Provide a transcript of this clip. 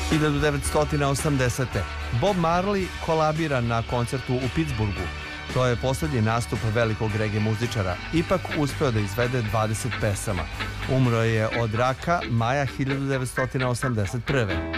1980. Bob Marley kolabira na koncertu u Pittsburghu. To je posljednji nastup velikog reggae muzičara. Ipak uspeo da izvede 20 pesama. Umro je od raka maja 1981.